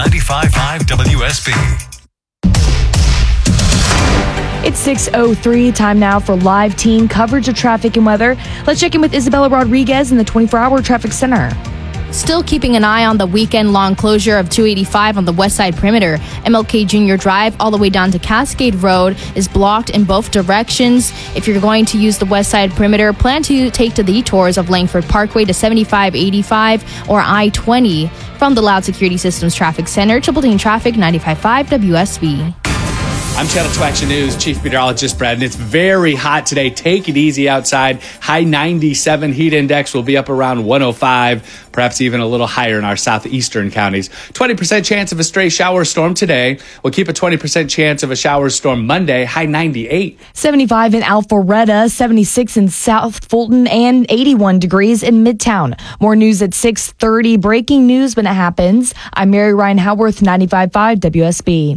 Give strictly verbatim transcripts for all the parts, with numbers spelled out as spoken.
ninety-five point five W S B. It's six oh three, time now for live team coverage of traffic and weather. Let's check in with Isabella Rodriguez in the twenty-four hour traffic center. Still keeping an eye on the weekend-long closure of two eighty-five on the west side perimeter. M L K Junior Drive all the way down to Cascade Road is blocked in both directions. If you're going to use the west side perimeter, plan to take the detours of Langford Parkway to seventy-five eighty-five or I twenty. From the Loud Security Systems Traffic Center, Triple Team Traffic, ninety-five point five W S B. I'm Channel two Action News Chief Meteorologist Brad, and it's very hot today. Take it easy outside. High ninety-seven, heat index will be up around one oh five, perhaps even a little higher in our southeastern counties. twenty percent chance of a stray shower storm today. We'll keep a twenty percent chance of a shower storm Monday, high ninety-eight. seventy-five in Alpharetta, seventy-six in South Fulton, and eighty-one degrees in Midtown. More news at six thirty. Breaking news when it happens. I'm Mary Ryan Howarth, ninety-five point five W S B.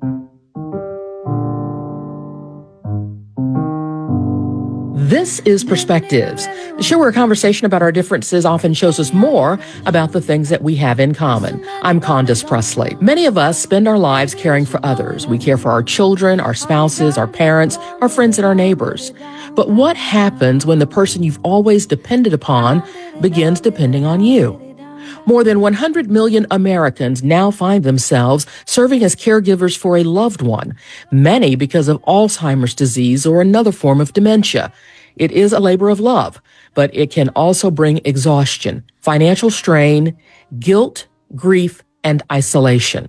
This is Perspectives, the show where a conversation about our differences often shows us more about the things that we have in common. I'm Candace Presley. Many of us spend our lives caring for others. We care for our children, our spouses, our parents, our friends, and our neighbors. But what happens when the person you've always depended upon begins depending on you? More than one hundred million Americans now find themselves serving as caregivers for a loved one, many because of Alzheimer's disease or another form of dementia. It is a labor of love, but it can also bring exhaustion, financial strain, guilt, grief, and isolation.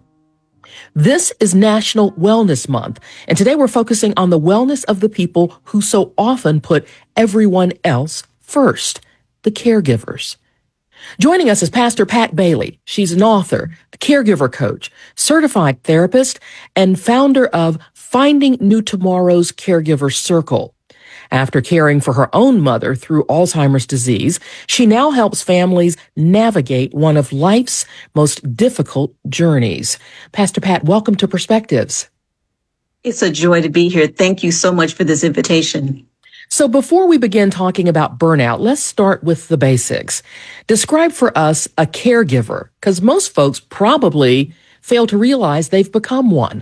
This is National Wellness Month, and today we're focusing on the wellness of the people who so often put everyone else first, the caregivers. Joining us is Pastor Pat Bailey. She's an author, a caregiver coach, certified therapist, and founder of Finding New Tomorrow's Caregiver Circle. After caring for her own mother through Alzheimer's disease, she now helps families navigate one of life's most difficult journeys. Pastor Pat, welcome to Perspectives. It's a joy to be here. Thank you so much for this invitation. So before we begin talking about burnout, let's start with the basics. Describe for us a caregiver, because most folks probably fail to realize they've become one.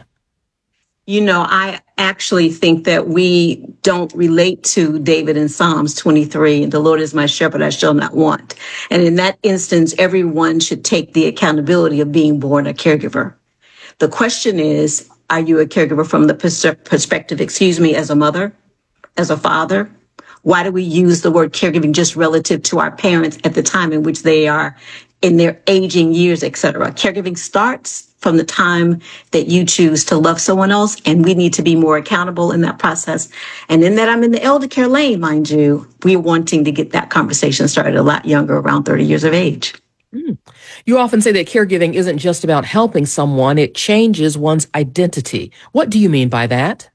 You know, I actually think that we don't relate to David in Psalms twenty-three, the Lord is my shepherd, I shall not want. And in that instance, everyone should take the accountability of being born a caregiver. The question is, are you a caregiver from the pers- perspective, excuse me, as a mother, as a father? Why do we use the word caregiving just relative to our parents at the time in which they are in their aging years, et cetera? Caregiving starts from the time that you choose to love someone else, and we need to be more accountable in that process. And in that I'm in the elder care lane, mind you, we're wanting to get that conversation started a lot younger, around thirty years of age. Mm. You often say that caregiving isn't just about helping someone, it changes one's identity. What do you mean by that?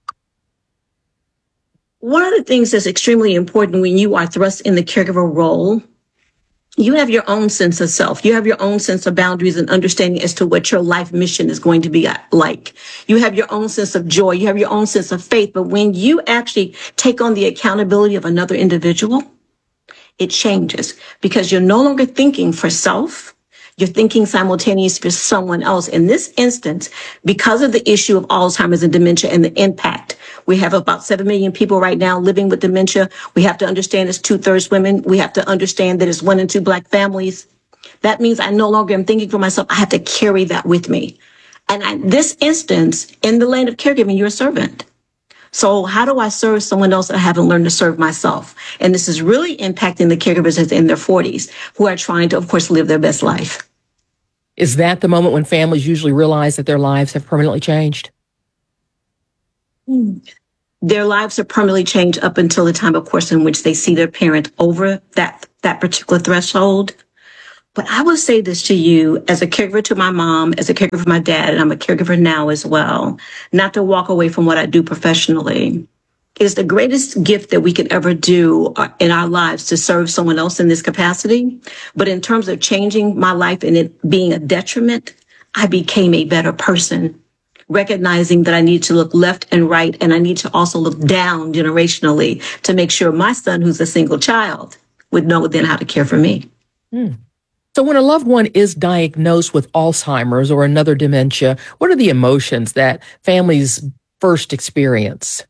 One of the things that's extremely important when you are thrust in the caregiver role, you have your own sense of self. You have your own sense of boundaries and understanding as to what your life mission is going to be like. You have your own sense of joy. You have your own sense of faith. But when you actually take on the accountability of another individual, it changes because you're no longer thinking for self. You're thinking simultaneously for someone else. In this instance, because of the issue of Alzheimer's and dementia and the impact, we have about seven million people right now living with dementia. We have to understand it's two-thirds women. We have to understand that it's one in two Black families. That means I no longer am thinking for myself. I have to carry that with me. And in this instance, in the lane of caregiving, you're a servant. So how do I serve someone else that I haven't learned to serve myself? And this is really impacting the caregivers that's in their forties who are trying to, of course, live their best life. Is that the moment when families usually realize that their lives have permanently changed? Their lives are permanently changed up until the time, of course, in which they see their parent over that, that particular threshold. But I will say this to you as a caregiver to my mom, as a caregiver for my dad, and I'm a caregiver now as well, not to walk away from what I do professionally. It is the greatest gift that we could ever do in our lives to serve someone else in this capacity. But in terms of changing my life and it being a detriment, I became a better person, recognizing that I need to look left and right, and I need to also look down generationally to make sure my son, who's a single child, would know then how to care for me. Hmm. So when a loved one is diagnosed with Alzheimer's or another dementia, what are the emotions that families first experience?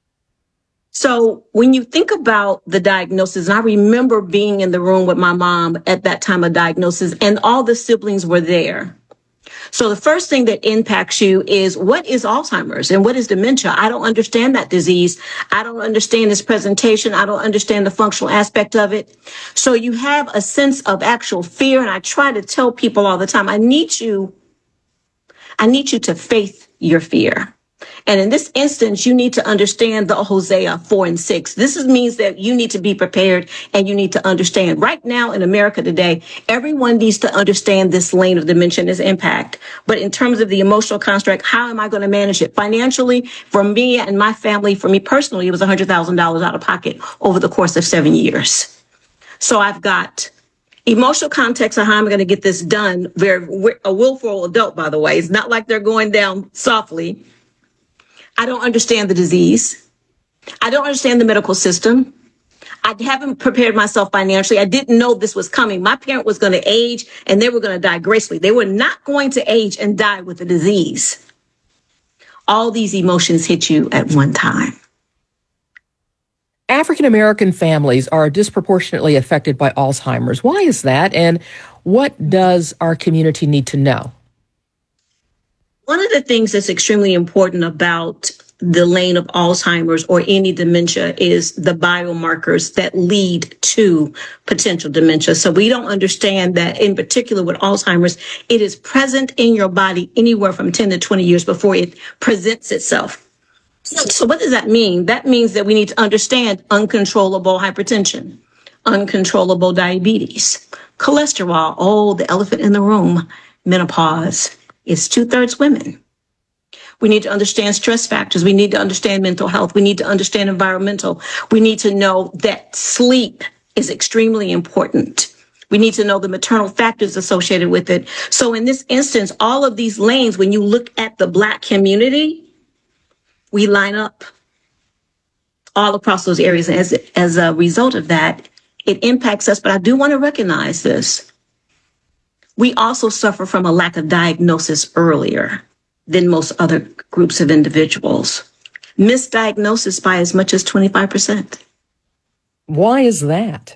So when you think about the diagnosis, and I remember being in the room with my mom at that time of diagnosis, and all the siblings were there. So the first thing that impacts you is, what is Alzheimer's and what is dementia? I don't understand that disease. I don't understand its presentation. I don't understand the functional aspect of it. So you have a sense of actual fear. And I try to tell people all the time, I need you, I need you to faith your fear. And in this instance, you need to understand the Hosea four and six. This is, means that you need to be prepared and you need to understand. Right now in America today, everyone needs to understand this lane of dementia and its impact. But in terms of the emotional construct, how am I going to manage it? Financially, for me and my family, for me personally, it was one hundred thousand dollars out of pocket over the course of seven years. So I've got emotional context of how I'm going to get this done. Very, a willful adult, by the way. It's not like they're going down softly. I don't understand the disease. I don't understand the medical system. I haven't prepared myself financially. I didn't know this was coming. My parent was going to age and they were going to die gracefully. They were not going to age and die with the disease. All these emotions hit you at one time. African American families are disproportionately affected by Alzheimer's. Why is that? And what does our community need to know? One of the things that's extremely important about the lane of Alzheimer's or any dementia is the biomarkers that lead to potential dementia. So we don't understand that, in particular with Alzheimer's, it is present in your body anywhere from ten to twenty years before it presents itself. So what does that mean? That means that we need to understand uncontrollable hypertension, uncontrollable diabetes, cholesterol, oh, the elephant in the room, menopause. It's two-thirds women. We need to understand stress factors. We need to understand mental health. We need to understand environmental. We need to know that sleep is extremely important. We need to know the maternal factors associated with it. So in this instance, all of these lanes, when you look at the Black community, we line up all across those areas. And as, as a result of that, it impacts us. But I do want to recognize this. We also suffer from a lack of diagnosis earlier than most other groups of individuals. Misdiagnosis by as much as twenty-five percent. Why is that?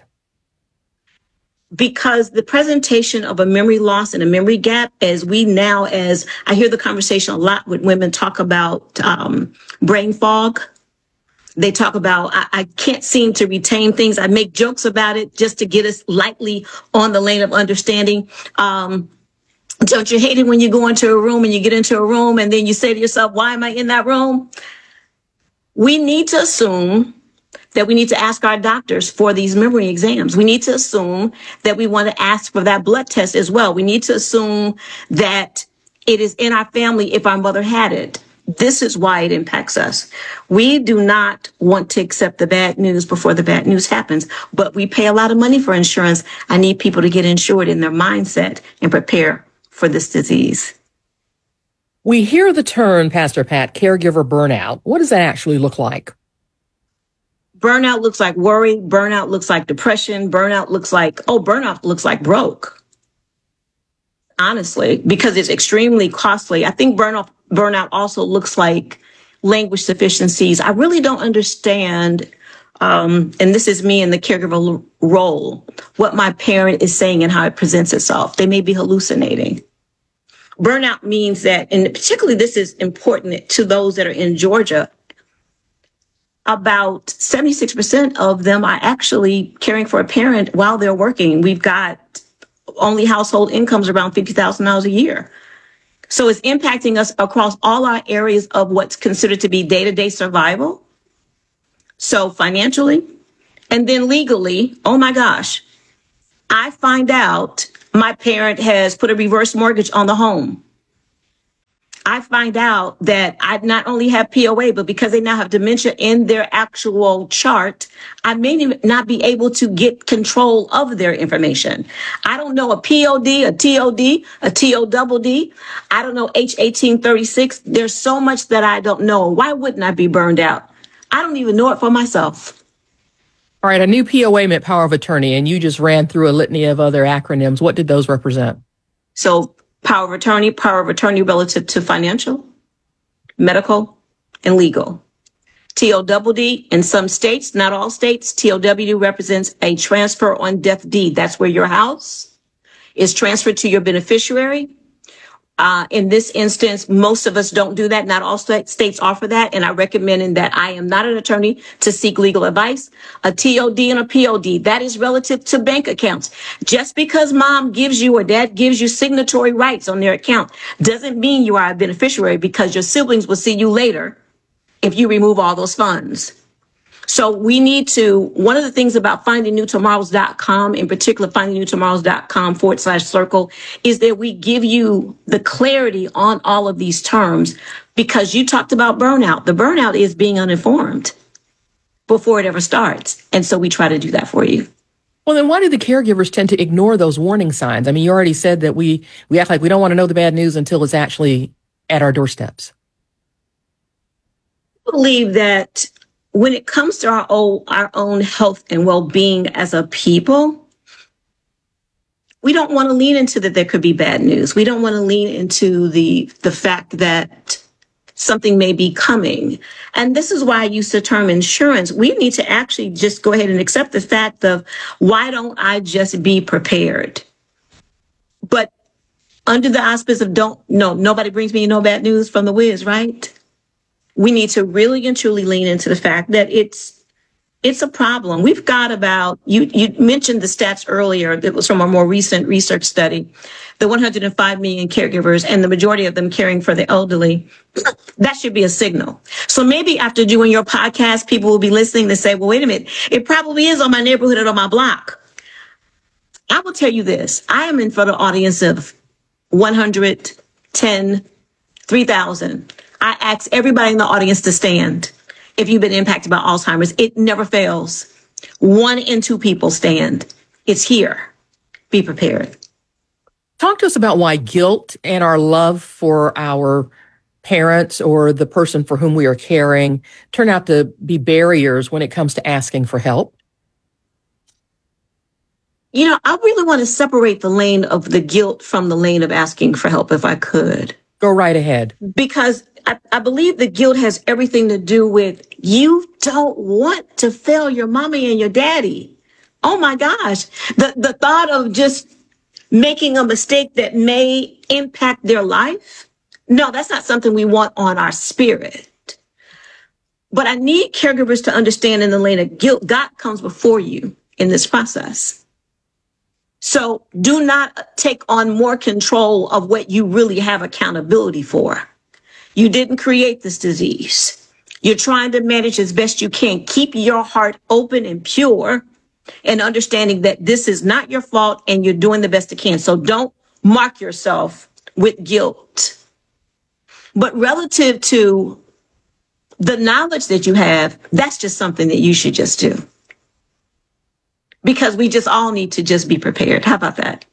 Because the presentation of a memory loss and a memory gap, as we now, as I hear the conversation a lot with women talk about um, brain fog. They talk about, I, I can't seem to retain things. I make jokes about it just to get us lightly on the lane of understanding. Um, don't you hate it when you go into a room and you get into a room and then you say to yourself, why am I in that room? We need to assume that we need to ask our doctors for these memory exams. We need to assume that we want to ask for that blood test as well. We need to assume that it is in our family if our mother had it. This is why it impacts us. We do not want to accept the bad news before the bad news happens, but we pay a lot of money for insurance. I need people to get insured in their mindset and prepare for this disease. We hear the term, Pastor Pat, caregiver burnout. What does that actually look like? Burnout looks like worry. Burnout looks like depression. Burnout looks like, oh, burnout looks like broke. Honestly, because it's extremely costly. I think burnout burnout also looks like language deficiencies. I really don't understand, um, and this is me in the caregiver role, what my parent is saying and how it presents itself. They may be hallucinating. Burnout means that, and particularly this is important to those that are in Georgia, about seventy-six percent of them are actually caring for a parent while they're working. We've got only household incomes around fifty thousand dollars a year. So it's impacting us across all our areas of what's considered to be day-to-day survival. So financially, and then legally, oh my gosh, I find out my parent has put a reverse mortgage on the home. I find out that I not only have P O A, but because they now have dementia in their actual chart, I may not be able to get control of their information. I don't know a P O D, a T O D, a T O double D. I don't know H eighteen thirty-six. There's so much that I don't know. Why wouldn't I be burned out? I don't even know it for myself. All right, a new P O A meant power of attorney, and you just ran through a litany of other acronyms. What did those represent? So power of attorney, power of attorney relative to financial, medical, and legal. T O D D in some states, not all states, T O W D represents a transfer on death deed. That's where your house is transferred to your beneficiary. Uh, in this instance, most of us don't do that. Not all st- states offer that. And I recommend in that I am not an attorney to seek legal advice. A T O D and a P O D, that is relative to bank accounts. Just because mom gives you or dad gives you signatory rights on their account doesn't mean you are a beneficiary, because your siblings will see you later if you remove all those funds. So we need to, one of the things about finding new tomorrows dot com, in particular, finding new tomorrows dot com forward slash circle, is that we give you the clarity on all of these terms, because you talked about burnout. The burnout is being uninformed before it ever starts. And so we try to do that for you. Well, then why do the caregivers tend to ignore those warning signs? I mean, you already said that we, we act like we don't want to know the bad news until it's actually at our doorsteps. I believe that when it comes to our own, our own health and well-being as a people, we don't want to lean into that there could be bad news. We don't want to lean into the, the fact that something may be coming. And this is why I use the term insurance. We need to actually just go ahead and accept the fact of, why don't I just be prepared? But under the auspice of don't, no, nobody brings me no bad news from the whiz, right? We need to really and truly lean into the fact that it's it's a problem. We've got about, you you mentioned the stats earlier, that was from a more recent research study, the one hundred five million caregivers, and the majority of them caring for the elderly. That should be a signal. So maybe after doing your podcast, people will be listening to say, well, wait a minute, it probably is on my neighborhood or on my block. I will tell you this, I am in front of an audience of one hundred ten, three thousand. I ask everybody in the audience to stand if you've been impacted by Alzheimer's. It never fails. One in two people stand. It's here. Be prepared. Talk to us about why guilt and our love for our parents or the person for whom we are caring turn out to be barriers when it comes to asking for help. You know, I really want to separate the lane of the guilt from the lane of asking for help, if I could. Go right ahead. Because I, I believe the guilt has everything to do with, you don't want to fail your mommy and your daddy. Oh my gosh. The, the thought of just making a mistake that may impact their life. No, that's not something we want on our spirit. But I need caregivers to understand, in the lane of guilt, God comes before you in this process. So do not take on more control of what you really have accountability for. You didn't create this disease. You're trying to manage as best you can. Keep your heart open and pure, and understanding that this is not your fault and you're doing the best you can. So don't mark yourself with guilt. But relative to the knowledge that you have, that's just something that you should just do. Because we just all need to just be prepared. How about that?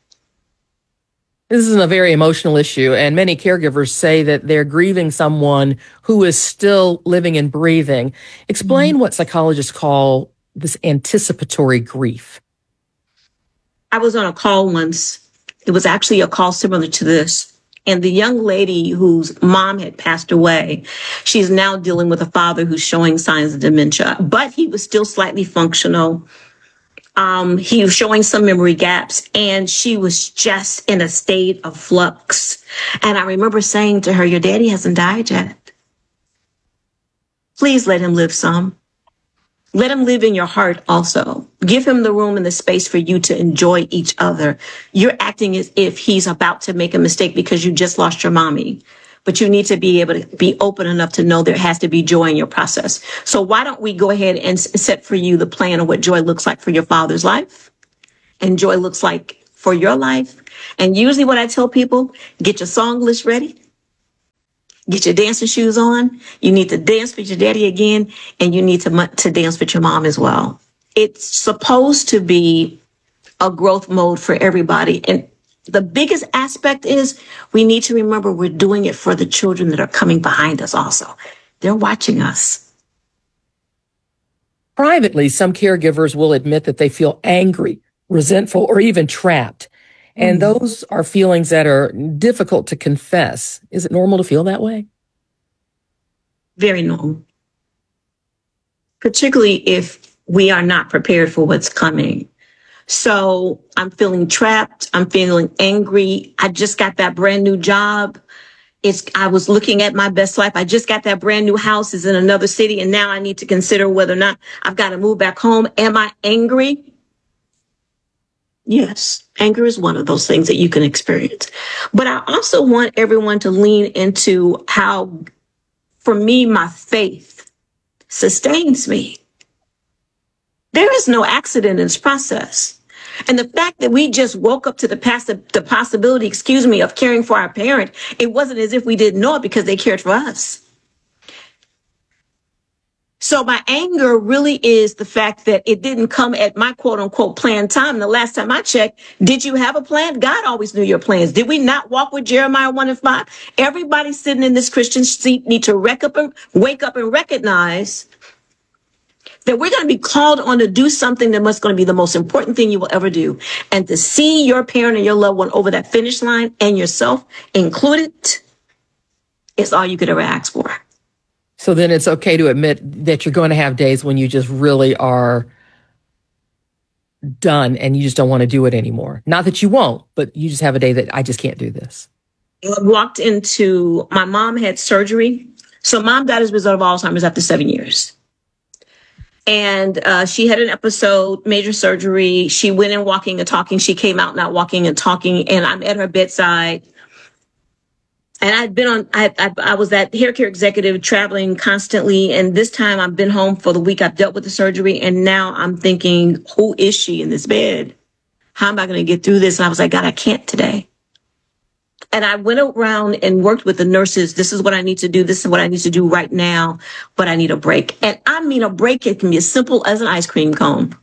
This is a very emotional issue, and many caregivers say that they're grieving someone who is still living and breathing. Explain mm-hmm. what psychologists call this anticipatory grief. I was on a call once. It was actually a call similar to this. And the young lady whose mom had passed away, she's now dealing with a father who's showing signs of dementia, but he was still slightly functional. Um, he was showing some memory gaps, and she was just in a state of flux. And I remember saying to her, your daddy hasn't died yet. Please let him live some. Let him live in your heart also. Give him the room and the space for you to enjoy each other. You're acting as if he's about to make a mistake because you just lost your mommy. But you need to be able to be open enough to know there has to be joy in your process. So why don't we go ahead and set for you the plan of what joy looks like for your father's life and joy looks like for your life. And usually what I tell people, get your song list ready. Get your dancing shoes on. You need to dance with your daddy again, and you need to, to dance with your mom as well. It's supposed to be a growth mode for everybody. And the biggest aspect is we need to remember we're doing it for the children that are coming behind us also. They're watching us. Privately, some caregivers will admit that they feel angry, resentful, or even trapped. And mm. those are feelings that are difficult to confess. Is it normal to feel that way? Very normal. Particularly if we are not prepared for what's coming. So I'm feeling trapped. I'm feeling angry. I just got that brand new job. It's, I was looking at my best life. I just got that brand new house. It's in another city. And now I need to consider whether or not I've got to move back home. Am I angry? Yes. Anger is one of those things that you can experience. But I also want everyone to lean into how, for me, my faith sustains me. There is no accident in this process. And the fact that we just woke up to the, pass- the possibility, excuse me, of caring for our parent, it wasn't as if we didn't know it because they cared for us. So my anger really is the fact that it didn't come at my quote unquote planned time. The last time I checked, did you have a plan? God always knew your plans. Did we not walk with Jeremiah one and five? Everybody sitting in this Christian seat need to wake up and wake up and recognize that we're going to be called on to do something that must going to be the most important thing you will ever do. And to see your parent and your loved one over that finish line and yourself included is all you could ever ask for. So then it's okay to admit that you're going to have days when you just really are done and you just don't want to do it anymore. Not that you won't, but you just have a day that I just can't do this. I walked into, my mom had surgery. So mom died as a result of Alzheimer's after seven years. And uh, she had an episode, major surgery. She went in walking and talking. She came out not walking and talking. And I'm at her bedside. And I'd been on, I, I, I was that hair care executive traveling constantly. And this time I've been home for the week. I've dealt with the surgery. And now I'm thinking, who is she in this bed? How am I going to get through this? And I was like, God, I can't today. And I went around and worked with the nurses. This is what I need to do. This is what I need to do right now. But I need a break. And I mean, a break, it can be as simple as an ice cream cone.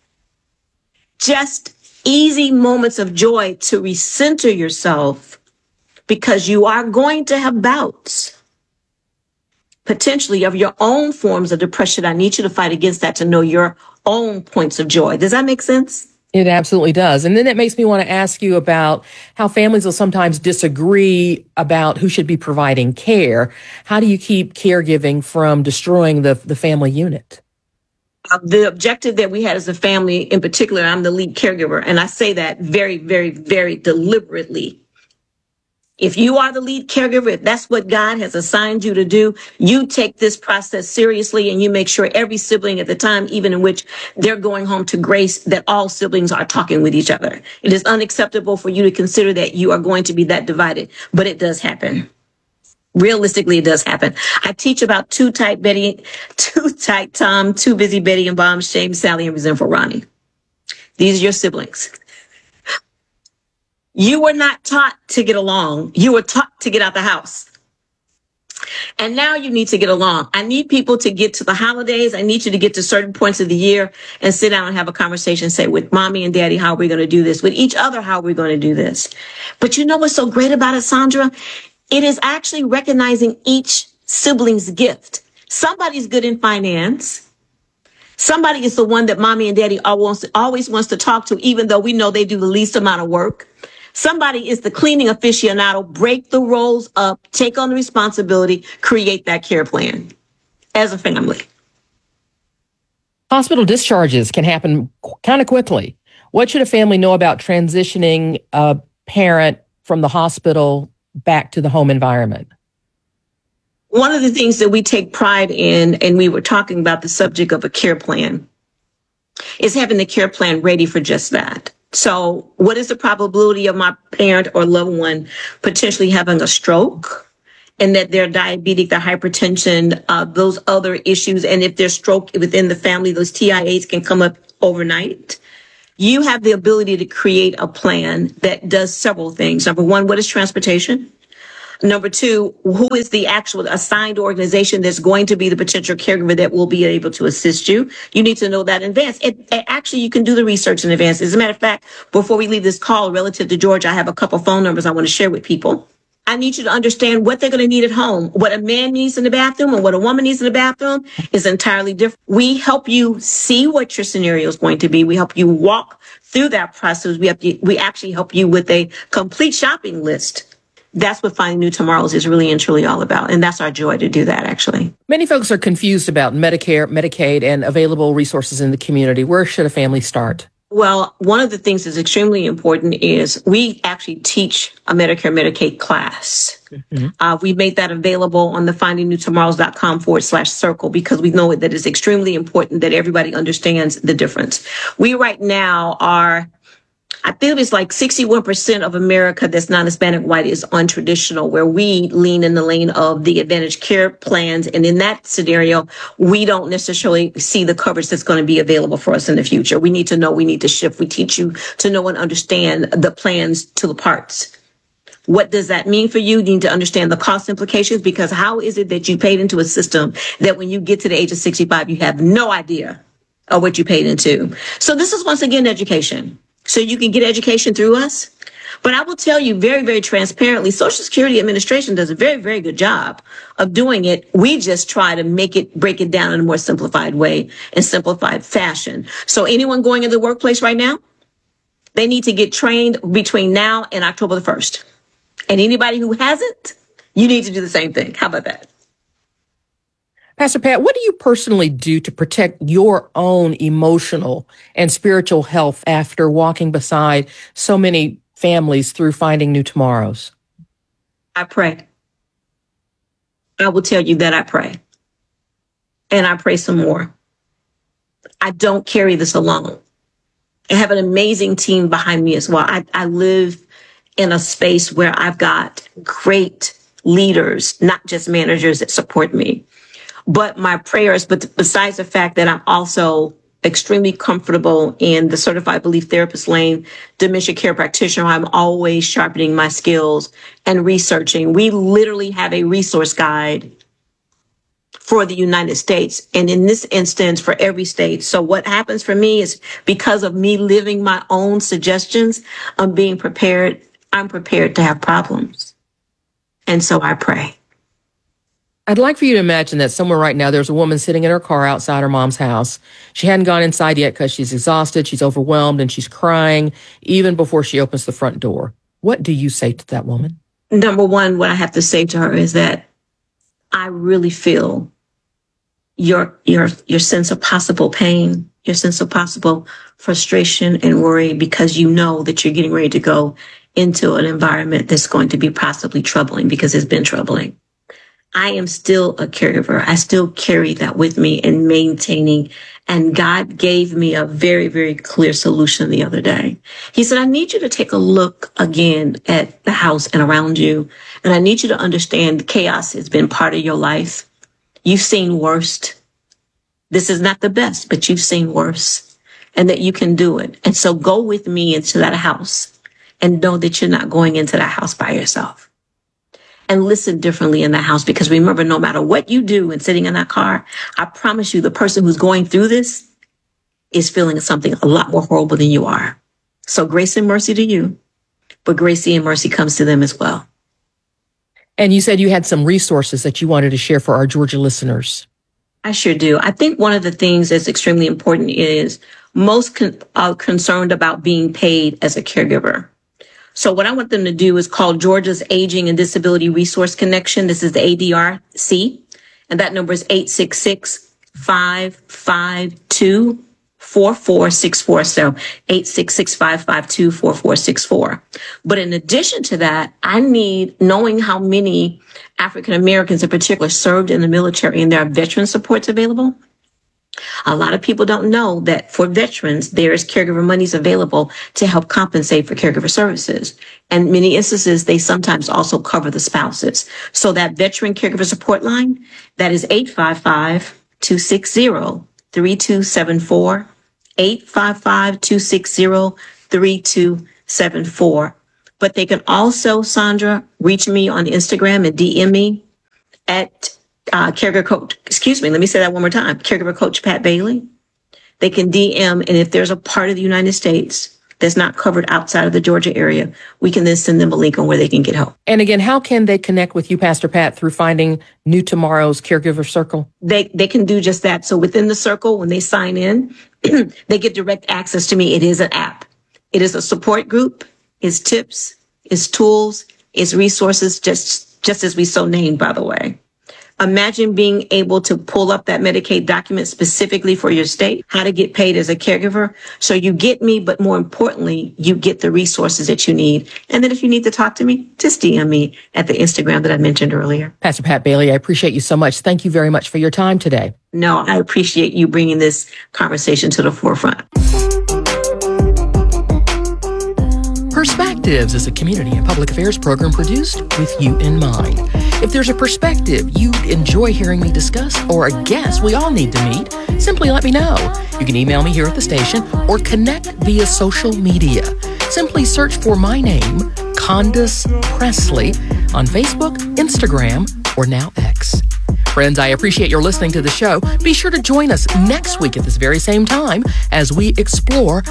Just easy moments of joy to recenter yourself, because you are going to have bouts, potentially, of your own forms of depression. I need you to fight against that to know your own points of joy. Does that make sense? It absolutely does. And then it makes me want to ask you about how families will sometimes disagree about who should be providing care. How do you keep caregiving from destroying the, the family unit? Uh, the objective that we had as a family, in particular, I'm the lead caregiver, and I say that very, very, very deliberately. If you are the lead caregiver, if that's what God has assigned you to do, you take this process seriously and you make sure every sibling at the time, even in which they're going home to grace, that all siblings are talking with each other. It is unacceptable for you to consider that you are going to be that divided, but it does happen. Realistically, it does happen. I teach about too tight Betty, too tight Tom, too busy Betty and Bomb, shame Sally, and resentful Ronnie. These are your siblings. You were not taught to get along. You were taught to get out the house. And now you need to get along. I need people to get to the holidays. I need you to get to certain points of the year and sit down and have a conversation. Say, with mommy and daddy, how are we going to do this? With each other, how are we going to do this? But you know what's so great about it, Sandra? It is actually recognizing each sibling's gift. Somebody's good in finance. Somebody is the one that mommy and daddy always, always wants to talk to, even though we know they do the least amount of work. Somebody is the cleaning aficionado. Break the roles up, take on the responsibility, create that care plan as a family. Hospital discharges can happen kind of quickly. What should a family know about transitioning a parent from the hospital back to the home environment? One of the things that we take pride in, and we were talking about the subject of a care plan, is having the care plan ready for just that. So what is the probability of my parent or loved one potentially having a stroke, and that they're diabetic, they're hypertension, uh, those other issues? And if there's stroke within the family, those T I As can come up overnight. You have the ability to create a plan that does several things. Number one, what is transportation? Number two, who is the actual assigned organization that's going to be the potential caregiver that will be able to assist you? You need to know that in advance. It, it, actually, you can do the research in advance. As a matter of fact, before we leave this call relative to Georgia, I have a couple phone numbers I want to share with people. I need you to understand what they're going to need at home. What a man needs in the bathroom and what a woman needs in the bathroom is entirely different. We help you see what your scenario is going to be. We help you walk through that process. We have to, we actually help you with a complete shopping list. That's what Finding New Tomorrows is really and truly all about. And that's our joy to do that, actually. Many folks are confused about Medicare, Medicaid, and available resources in the community. Where should a family start? Well, one of the things that's extremely important is we actually teach a Medicare, Medicaid class. Mm-hmm. Uh, we made that available on the finding new tomorrows dot com forward slash circle because we know that it's extremely important that everybody understands the difference. We right now are, I think it's like sixty-one percent of America that's non-Hispanic white is untraditional, where we lean in the lane of the Advantage Care plans. And in that scenario, we don't necessarily see the coverage that's going to be available for us in the future. We need to know, we need to shift. We teach you to know and understand the plans to the parts. What does that mean for you? You need to understand the cost implications, because how is it that you paid into a system that when you get to the age of sixty-five, you have no idea of what you paid into? So this is once again education. So you can get education through us. But I will tell you very, very transparently, Social Security Administration does a very, very good job of doing it. We just try to make it, break it down in a more simplified way and simplified fashion. So anyone going into the workplace right now, they need to get trained between now and October the first. And anybody who hasn't, you need to do the same thing. How about that? Pastor Pat, what do you personally do to protect your own emotional and spiritual health after walking beside so many families through Finding New Tomorrows? I pray. I will tell you that I pray. And I pray some more. I don't carry this alone. I have an amazing team behind me as well. I, I live in a space where I've got great leaders, not just managers that support me. But my prayers, but besides the fact that I'm also extremely comfortable in the certified belief therapist lane, dementia care practitioner, I'm always sharpening my skills and researching. We literally have a resource guide for the United States, and in this instance, for every state. So what happens for me is, because of me living my own suggestions, I'm being prepared. I'm prepared to have problems. And so I pray. I'd like for you to imagine that somewhere right now, there's a woman sitting in her car outside her mom's house. She hadn't gone inside yet because she's exhausted, she's overwhelmed, and she's crying even before she opens the front door. What do you say to that woman? Number one, what I have to say to her is that I really feel your, your, your sense of possible pain, your sense of possible frustration and worry, because you know that you're getting ready to go into an environment that's going to be possibly troubling, because it's been troubling. I am still a caregiver. I still carry that with me and maintaining. And God gave me a very, very clear solution the other day. He said, I need you to take a look again at the house and around you. And I need you to understand chaos has been part of your life. You've seen worst. This is not the best, but you've seen worse, and that you can do it. And so go with me into that house and know that you're not going into that house by yourself. And listen differently in the house, because remember, no matter what you do and sitting in that car, I promise you the person who's going through this is feeling something a lot more horrible than you are. So grace and mercy to you, but grace and mercy comes to them as well. And you said you had some resources that you wanted to share for our Georgia listeners. I sure do. I think one of the things that's extremely important is most con- are concerned about being paid as a caregiver. So what I want them to do is call Georgia's Aging and Disability Resource Connection. This is the A D R C, and that number is eight six six, five five two, four four six four. So eight six six, five five two, four four six four. But in addition to that, I need, knowing how many African Americans in particular served in the military and there are veteran supports available. A lot of people don't know that for veterans, there's caregiver monies available to help compensate for caregiver services. And many instances, they sometimes also cover the spouses. So that veteran caregiver support line, that is eight five five, two six zero, three two seven four, eight five five, two six zero, three two seven four. But they can also, Sandra, reach me on Instagram and D M me at Uh, caregiver coach, excuse me, let me say that one more time. Caregiver coach Pat Bailey. They can D M, and if there's a part of the United States that's not covered outside of the Georgia area, we can then send them a link on where they can get help. And again, how can they connect with you, Pastor Pat, through finding New Tomorrow's Caregiver Circle? They they can do just that. So within the circle, when they sign in, they get direct access to me. It is an app. It is a support group. It's tips. It's tools. It's resources, just just as we so named, by the way. Imagine being able to pull up that Medicaid document specifically for your state, how to get paid as a caregiver. So you get me, but more importantly, you get the resources that you need. And then if you need to talk to me, just D M me at the Instagram that I mentioned earlier. Pastor Pat Bailey, I appreciate you so much. Thank you very much for your time today. No, I appreciate you bringing this conversation to the forefront. Perspectives is a community and public affairs program produced with you in mind. If there's a perspective you'd enjoy hearing me discuss or a guest we all need to meet, simply let me know. You can email me here at the station or connect via social media. Simply search for my name, Condace Pressley, on Facebook, Instagram, or now X. Friends, I appreciate your listening to the show. Be sure to join us next week at this very same time as we explore